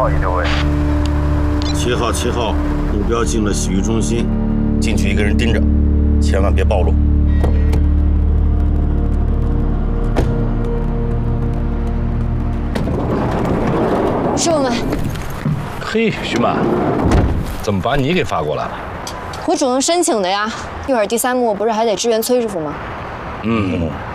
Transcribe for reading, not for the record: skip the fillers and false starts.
号已就位。 7号，目标进了洗浴中心， 进去一个人盯着，千万别暴露。 师傅们， 嘿，徐满，怎么把你给发过来了？ 我主动申请的呀。一会儿第3幕不是还得支援崔师傅吗？